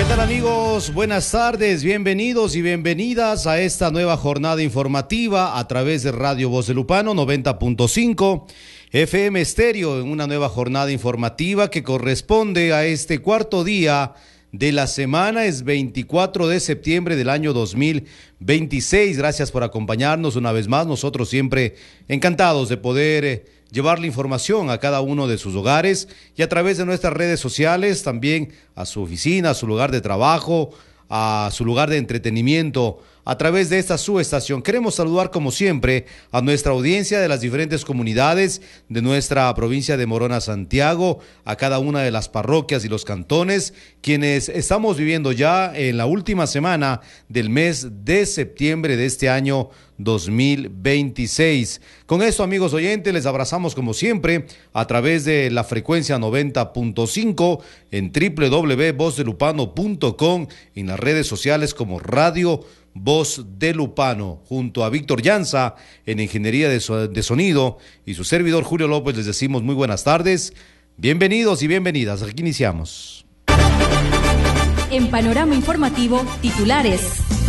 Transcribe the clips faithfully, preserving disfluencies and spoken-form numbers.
tal, amigos? Buenas tardes, bienvenidos y bienvenidas a esta nueva jornada informativa a través de Radio Voz de Lupano noventa punto cinco F M Estéreo, en una nueva jornada informativa que corresponde a este cuarto día de la semana. Es veinticuatro de septiembre del año dos mil veintiséis. Gracias por acompañarnos una vez más. Nosotros siempre encantados de poder eh, llevar la información a cada uno de sus hogares y a través de nuestras redes sociales, también a su oficina, a su lugar de trabajo, a su lugar de entretenimiento, a través de esta su estación. Queremos saludar como siempre a nuestra audiencia de las diferentes comunidades de nuestra provincia de Morona, Santiago, a cada una de las parroquias y los cantones, quienes estamos viviendo ya en la última semana del mes de septiembre de este año dos mil veintiséis. Con esto, amigos oyentes, les abrazamos como siempre a través de la frecuencia noventa punto cinco en doble u doble u doble u punto voz de lupano punto com, en las redes sociales como Radio Voz de Lupano, junto a Víctor Llanza en Ingeniería de, so de Sonido y su servidor Julio López. Les decimos muy buenas tardes, bienvenidos y bienvenidas. Aquí iniciamos. En Panorama Informativo, titulares.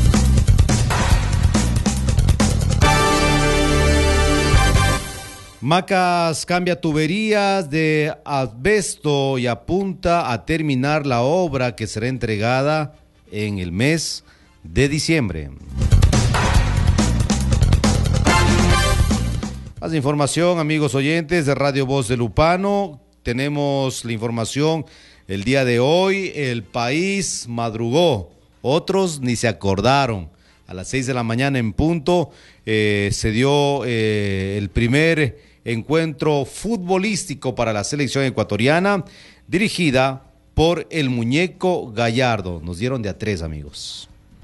Macas cambia tuberías de asbesto y apunta a terminar la obra que será entregada en el mes de diciembre. Más información, amigos oyentes de Radio Voz de Lupano. Tenemos la información el día de hoy. El país madrugó, otros ni se acordaron. A las seis de la mañana en punto eh, se dio eh, el primer encuentro futbolístico para la selección ecuatoriana, dirigida por el Muñeco Gallardo. Nos dieron de a tres, amigos.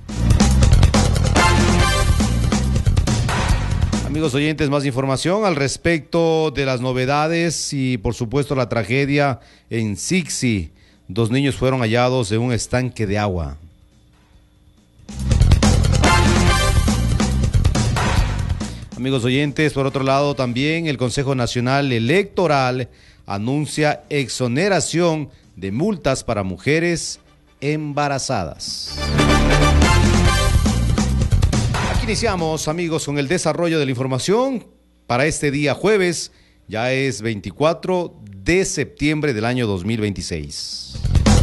Amigos oyentes, más información al respecto de las novedades y por supuesto la tragedia en Sixi. Dos niños fueron hallados en un estanque de agua. Amigos oyentes, por otro lado también el Consejo Nacional Electoral anuncia exoneración de multas para mujeres embarazadas. Iniciamos, amigos, con el desarrollo de la información para este día jueves. Ya es veinticuatro de septiembre del año dos mil veintiséis.